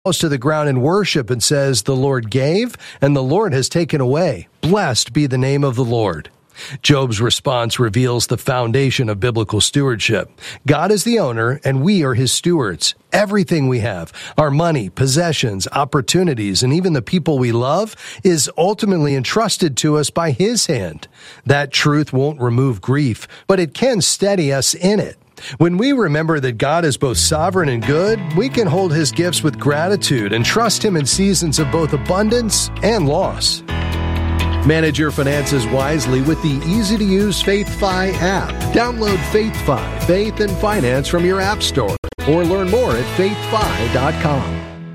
falls to the ground in worship and says, "The Lord gave, and the Lord has taken away. Blessed be the name of the Lord." Job's response reveals the foundation of biblical stewardship. God is the owner, and we are his stewards. Everything we have, our money, possessions, opportunities, and even the people we love, is ultimately entrusted to us by his hand. That truth won't remove grief, but it can steady us in it. When we remember that God is both sovereign and good, we can hold his gifts with gratitude and trust him in seasons of both abundance and loss. Manage your finances wisely with the easy-to-use FaithFi app. Download FaithFi, Faith and Finance from your app store, or learn more at faithfi.com.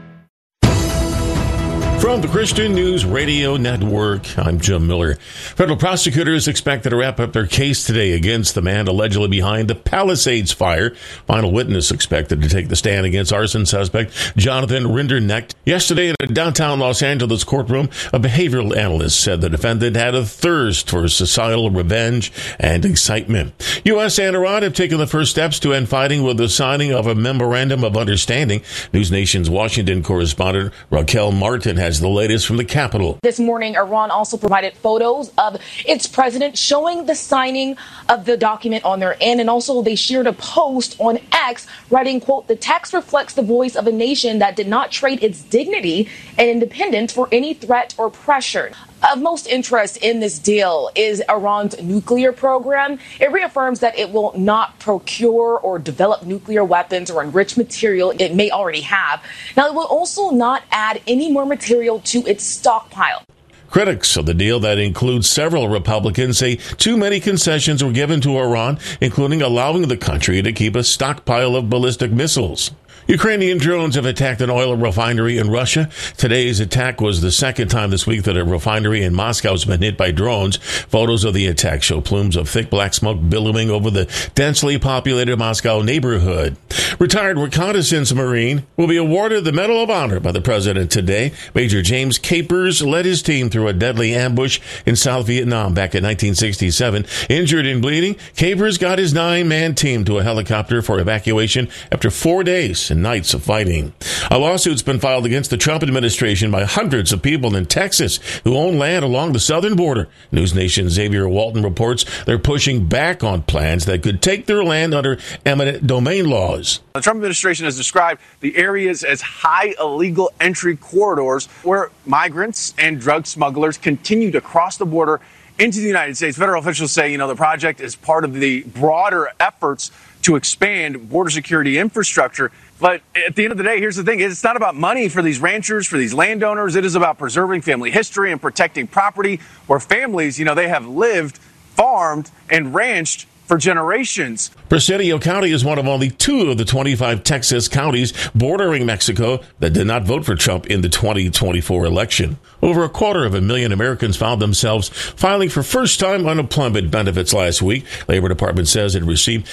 From the Christian News Radio Network, I'm Jim Miller. Federal prosecutors expected to wrap up their case today against the man allegedly behind the Palisades fire. Final witness expected to take the stand against arson suspect Jonathan Rinderknecht. Yesterday in a downtown Los Angeles courtroom, a behavioral analyst said the defendant had a thirst for societal revenge and excitement. U.S. and Iran have taken the first steps to end fighting with the signing of a memorandum of understanding. News Nation's Washington correspondent Raquel Martin has the latest from the Capitol. This morning, Iran also provided photos of its president showing the signing of the document on their end. And also they shared a post on X writing, quote, "The text reflects the voice of a nation that did not trade its dignity and independence for any threat or pressure." Of most interest in this deal is Iran's nuclear program. It reaffirms that it will not procure or develop nuclear weapons or enrich material it may already have. Now, it will also not add any more material to its stockpile. Critics of the deal that includes several Republicans say too many concessions were given to Iran, including allowing the country to keep a stockpile of ballistic missiles. Ukrainian drones have attacked an oil refinery in Russia. Today's attack was the second time this week that a refinery in Moscow has been hit by drones. Photos of the attack show plumes of thick black smoke billowing over the densely populated Moscow neighborhood. Retired reconnaissance Marine will be awarded the Medal of Honor by the president today. Major James Capers led his team through a deadly ambush in South Vietnam back in 1967. Injured and bleeding, Capers got his 9-man team to a helicopter for evacuation after 4 days and nights of fighting. A lawsuit's been filed against the Trump administration by hundreds of people in Texas who own land along the southern border. News Nation's Xavier Walton reports they're pushing back on plans that could take their land under eminent domain laws. The Trump administration has described the areas as high illegal entry corridors where migrants and drug smugglers continue to cross the border into the United States. Federal officials say, the project is part of the broader efforts to expand border security infrastructure. But at the end of the day, here's the thing. It's not about money for these ranchers, for these landowners. It is about preserving family history and protecting property where families, they have lived, farmed, and ranched for generations. Presidio County is one of only 2 of the 25 Texas counties bordering Mexico that did not vote for Trump in the 2024 election. Over 250,000 Americans found themselves filing for first-time unemployment benefits last week. Labor Department says it received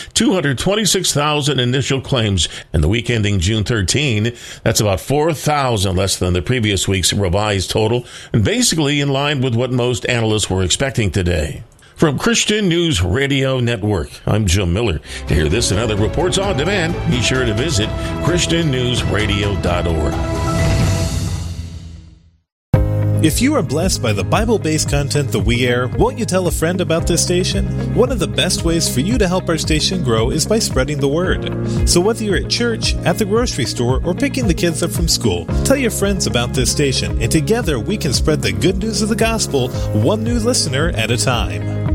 226,000 initial claims in the week ending June 13. That's about 4,000 less than the previous week's revised total, and basically in line with what most analysts were expecting today. From Christian News Radio Network, I'm Jim Miller. To hear this and other reports on demand, be sure to visit ChristianNewsRadio.org. If you are blessed by the Bible-based content that we air, won't you tell a friend about this station? One of the best ways for you to help our station grow is by spreading the word. So whether you're at church, at the grocery store, or picking the kids up from school, tell your friends about this station, and together we can spread the good news of the gospel, one new listener at a time.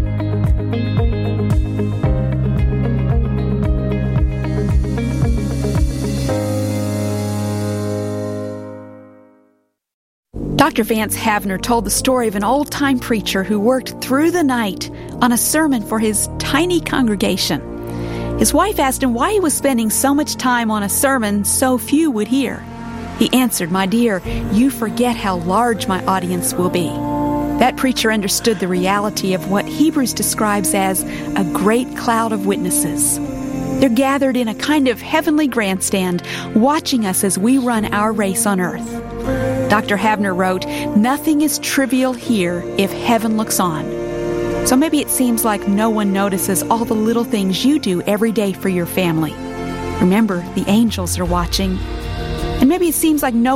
Dr. Vance Havner told the story of an old-time preacher who worked through the night on a sermon for his tiny congregation. His wife asked him why he was spending so much time on a sermon so few would hear. He answered, "My dear, you forget how large my audience will be." That preacher understood the reality of what Hebrews describes as a great cloud of witnesses. They're gathered in a kind of heavenly grandstand, watching us as we run our race on earth. Dr. Havner wrote, "Nothing is trivial here if heaven looks on." So maybe it seems like no one notices all the little things you do every day for your family. Remember, the angels are watching. And maybe it seems like no